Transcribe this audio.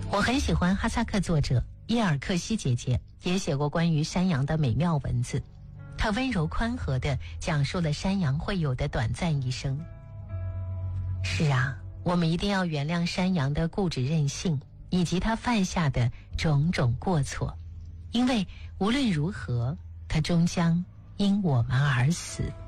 我很喜欢哈萨克作者叶尔克西姐姐，也写过关于山羊的美妙文字。她温柔宽和地讲述了山羊会有的短暂一生。是啊，我们一定要原谅山羊的固执任性，以及他犯下的种种过错，因为无论如何，他终将因我们而死。